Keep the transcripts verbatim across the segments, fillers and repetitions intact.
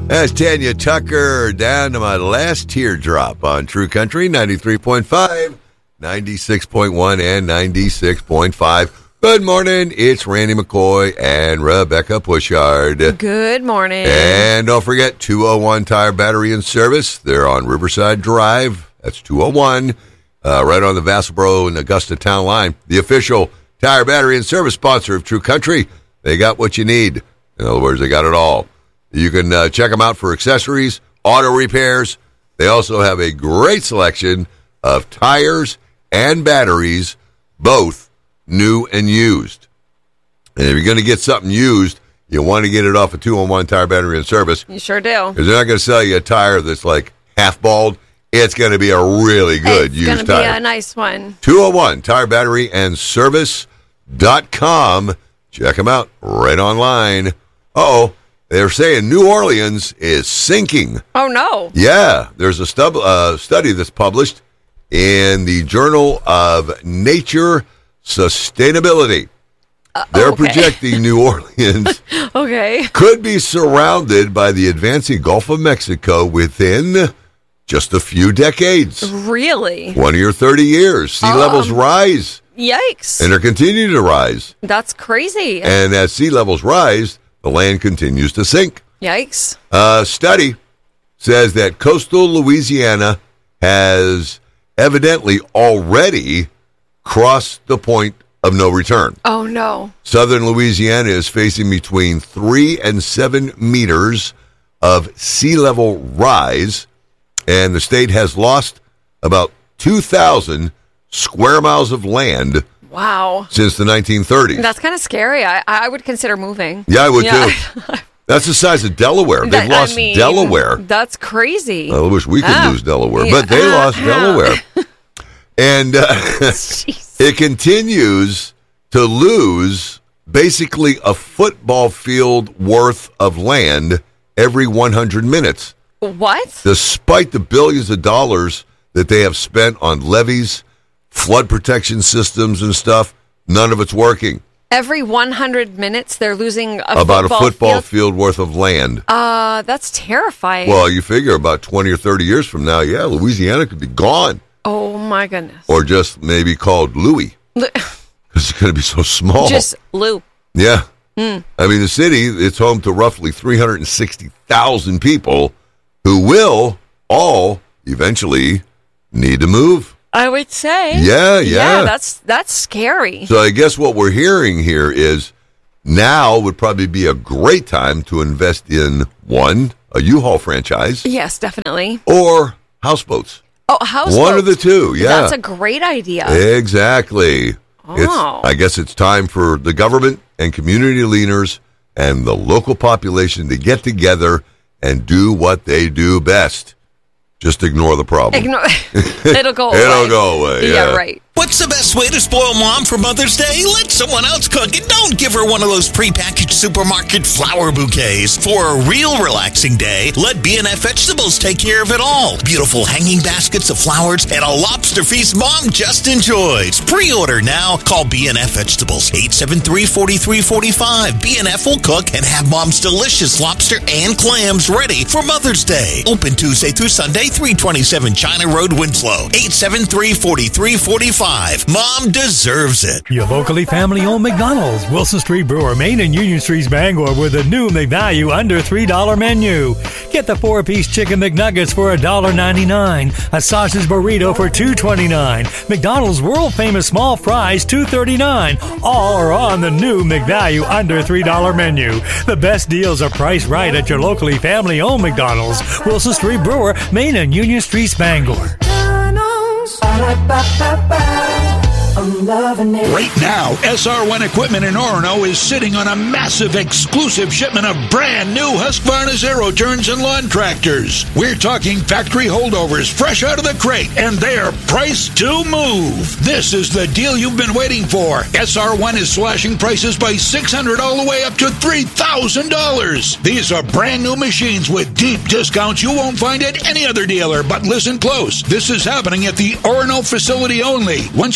That's Tanya Tucker down to my last teardrop on True Country, ninety-three point five, ninety-six point one, and ninety-six point five. Good morning. It's Randy McCoy and Rebecca Pushard. Good morning. And don't forget, two oh one Tire Battery and Service. They're on Riverside Drive. That's two oh one, uh, right on the Vassalboro and Augusta Town line. The official Tire Battery and Service sponsor of True Country. They got what you need. In other words, they got it all. You can uh, check them out for accessories, auto repairs. They also have a great selection of tires and batteries, both new and used. And if you're going to get something used, you want to get it off a two oh one Tire Battery and Service. You sure do. Because they're not going to sell you a tire that's like half bald. It's going to be a really good it's used tire. It's going to be a nice one. two oh one Tire Battery and Service dot com. Check them out right online. Uh-oh. They're saying New Orleans is sinking. Oh, no. Yeah. There's a stub, uh, study that's published in the Journal of Nature Sustainability. Uh, They're okay. projecting New Orleans okay. could be surrounded by the advancing Gulf of Mexico within just a few decades. Really? twenty or thirty years. Sea um, levels rise. Yikes. And they're continuing to rise. That's crazy. And as sea levels rise, the land continues to sink. Yikes. A study says that coastal Louisiana has evidently already crossed the point of no return. Oh, no. Southern Louisiana is facing between three and seven meters of sea level rise, and the state has lost about two thousand square miles of land. Wow. Since the nineteen thirties. That's kind of scary. I, I would consider moving. Yeah, I would yeah. too. That's the size of Delaware. They've that, lost I mean, Delaware. That's crazy. I wish we could ah. lose Delaware, yeah. but they ah. lost Delaware. And uh, it continues to lose basically a football field worth of land every one hundred minutes. What? Despite the billions of dollars that they have spent on levees, flood protection systems and stuff, none of it's working. Every one hundred minutes, they're losing a about football a football field? field worth of land. Uh, that's terrifying. Well, you figure about twenty or thirty years from now, yeah, Louisiana could be gone. Oh, my goodness. Or just maybe called Louis. Because it's going to be so small. Just Lou. Yeah. Mm. I mean, the city, it's home to roughly three hundred sixty thousand people who will all eventually need to move. I would say. Yeah, yeah. Yeah, that's that's scary. So I guess what we're hearing here is now would probably be a great time to invest in, one, a U-Haul franchise. Yes, definitely. Or houseboats. Oh, houseboats. One of the two, yeah. That's a great idea. Exactly. Oh. It's, I guess it's time for the government and community leaders and the local population to get together and do what they do best. Just ignore the problem. Ignore. It'll go away. It'll go away, yeah. Yeah, right. What's the best way to spoil mom for Mother's Day? Let someone else cook and don't give her one of those prepackaged supermarket flower bouquets. For a real relaxing day, let B and F Vegetables take care of it all. Beautiful hanging baskets of flowers and a lobster feast mom just enjoys. Pre-order now. Call B and F Vegetables, eight seven three, four three four five. B and F will cook and have mom's delicious lobster and clams ready for Mother's Day. Open Tuesday through Sunday, three twenty-seven China Road, Winslow, eight seven three, four three four five. Mom deserves it. Your locally family-owned McDonald's, Wilson Street Brewer, Main and Union Streets, Bangor, with a new McValue under three dollars menu. Get the four-piece chicken McNuggets for one dollar ninety-nine, a sausage burrito for two twenty-nine, McDonald's world-famous small fries two thirty-nine. All are on the new McValue under three dollars menu. The best deals are priced right at your locally family-owned McDonald's, Wilson Street Brewer, Main and Union Streets, Bangor. I'm loving it. Right now, S R one Equipment in Orono is sitting on a massive exclusive shipment of brand new Husqvarna Zero Turns and lawn tractors. We're talking factory holdovers fresh out of the crate, and they're priced to move. This is the deal you've been waiting for. S R one is slashing prices by six hundred dollars all the way up to three thousand dollars. These are brand new machines with deep discounts you won't find at any other dealer. But listen close. This is happening at the Orono facility only. Once these units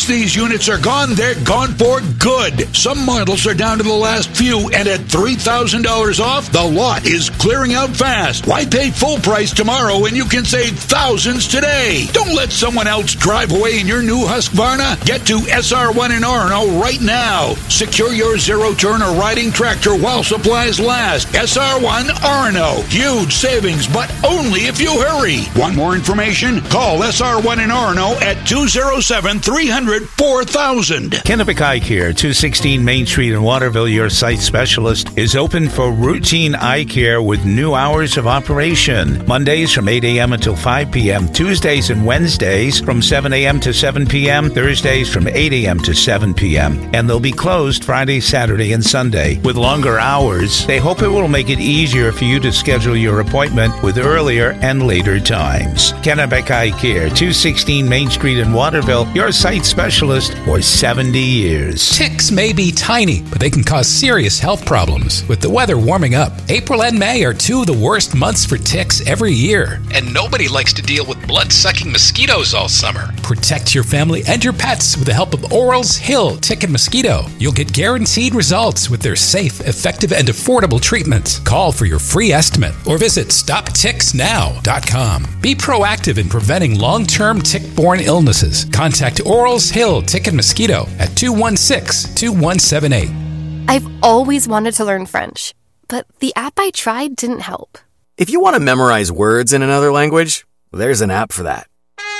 units are gone, they're gone for good. Some models are down to the last few, and at three thousand dollars off, the lot is clearing out fast. Why pay full price tomorrow when you can save thousands today? Don't let someone else drive away in your new Husqvarna. Get to S R one in Orono right now. Secure your zero-turn or riding tractor while supplies last. S R one Orono. Huge savings, but only if you hurry. Want more information? Call S R one in Orono at two oh seven, three hundred, four thousand. Kennebec Eye Care, two sixteen Main Street in Waterville, your site specialist, is open for routine eye care with new hours of operation. Mondays from eight a.m. until five p.m., Tuesdays and Wednesdays from seven a.m. to seven p.m., Thursdays from eight a.m. to seven p.m., and they'll be closed Friday, Saturday, and Sunday. With longer hours, they hope it will make it easier for you to schedule your appointment with earlier and later times. Kennebec Eye Care, two sixteen Main Street in Waterville, your site specialist for seventy years. Ticks may be tiny, but they can cause serious health problems. With the weather warming up, April and May are two of the worst months for ticks every year. And nobody likes to deal with blood-sucking mosquitoes all summer. Protect your family and your pets with the help of Oral's Hill Tick and Mosquito. You'll get guaranteed results with their safe, effective, and affordable treatments. Call for your free estimate or visit stop ticks now dot com. Be proactive in preventing long-term tick-borne illnesses. Contact Oral's Hill Tick and Mosquito at two one six, two one seven eight. I've always wanted to learn French, but the app I tried didn't help. If you want to memorize words in another language, there's an app for that.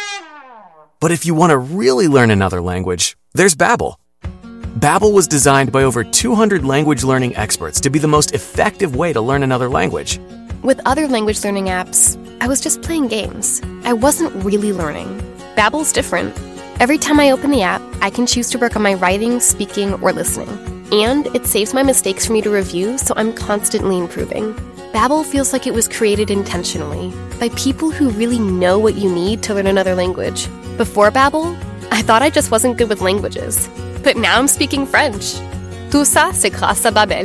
But if you want to really learn another language, there's Babbel. Babbel was designed by over two hundred language learning experts to be the most effective way to learn another language. With other language learning apps, I was just playing games. I wasn't really learning. Babbel's different. Every time I open the app, I can choose to work on my writing, speaking, or listening. And it saves my mistakes for me to review, so I'm constantly improving. Babbel feels like it was created intentionally by people who really know what you need to learn another language. Before Babbel, I thought I just wasn't good with languages. But now I'm speaking French. Tout ça, c'est grâce à Babbel.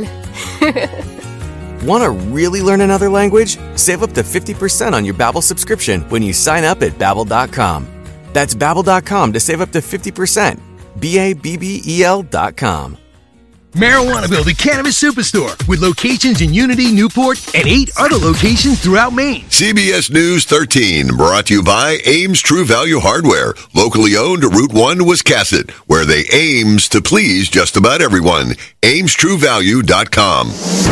Want to really learn another language? Save up to fifty percent on your Babbel subscription when you sign up at Babbel dot com. That's Babbel dot com to save up to fifty percent. B A B B E L dot com. Marijuanaville, the cannabis superstore, with locations in Unity, Newport, and eight other locations throughout Maine. C B S News thirteen, brought to you by Ames True Value Hardware, locally owned, Route one, Wiscasset, where they aims to please just about everyone. Ames True Value dot com.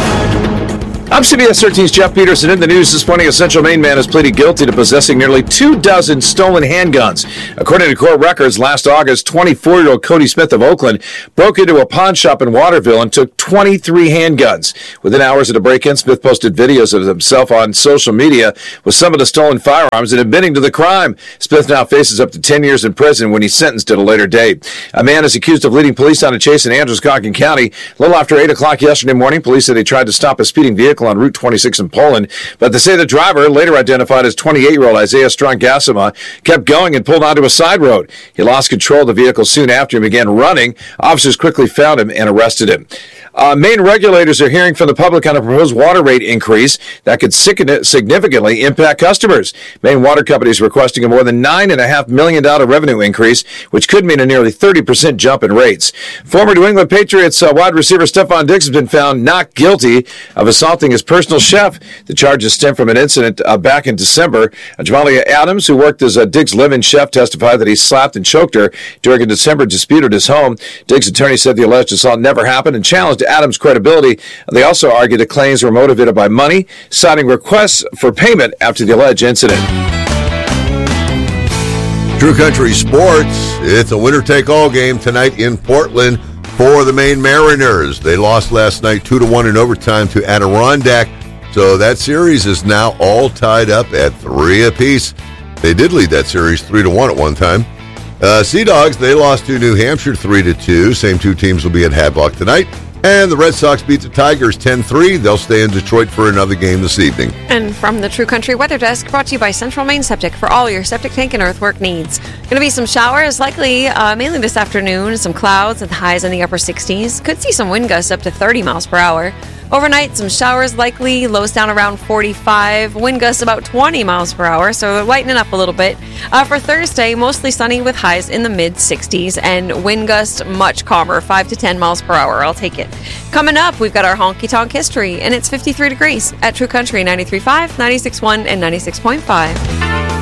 I'm C B S thirteen's Jeff Peterson. In the news this morning, a Central Maine man has pleaded guilty to possessing nearly two dozen stolen handguns. According to court records, last August, twenty-four-year-old Cody Smith of Oakland broke into a pawn shop in Waterville and took twenty-three handguns. Within hours of the break-in, Smith posted videos of himself on social media with some of the stolen firearms and admitting to the crime. Smith now faces up to ten years in prison when he's sentenced at a later date. A man is accused of leading police on a chase in Androscoggin County. A little after eight o'clock yesterday morning, police said they tried to stop a speeding vehicle on Route twenty-six in Poland, but they say the driver, later identified as twenty-eight-year-old Isaiah Strong-Gassama, kept going and pulled onto a side road. He lost control of the vehicle soon after and began running. Officers quickly found him and arrested him. Uh, Maine regulators are hearing from the public on a proposed water rate increase that could significantly impact customers. Maine water companies are requesting a more than nine point five million dollars revenue increase, which could mean a nearly thirty percent jump in rates. Former New England Patriots uh, wide receiver Stephon Diggs has been found not guilty of assaulting his personal chef. The charges stem from an incident uh, back in December. Uh, Jamalia Adams, who worked as a Diggs' live-in chef, testified that he slapped and choked her during a December dispute at his home. Diggs' attorney said the alleged assault never happened and challenged Adams' credibility. They also argued the claims were motivated by money, citing requests for payment after the alleged incident. True Country Sports, it's a winner-take-all game tonight in Portland for the Maine Mariners. They lost last night two to one in overtime to Adirondack, so that series is now all tied up at three apiece. They did lead that series three to one at one time. Uh, Sea Dogs, they lost to New Hampshire three to two. Same two teams will be at Hadlock tonight. And the Red Sox beat the Tigers ten three. They'll stay in Detroit for another game this evening. And from the True Country Weather Desk, brought to you by Central Maine Septic for all your septic tank and earthwork needs. Going to be some showers, likely uh, mainly this afternoon. Some clouds and highs in the upper sixties. Could see some wind gusts up to thirty miles per hour. Overnight, some showers likely, lows down around forty-five, wind gusts about twenty miles per hour, so they're lightening up a little bit. Uh, for Thursday, mostly sunny with highs in the mid sixties and wind gusts much calmer, five to ten miles per hour. I'll take it. Coming up, we've got our honky tonk history, and it's fifty-three degrees at True Country ninety-three point five, ninety-six point one, and ninety-six point five.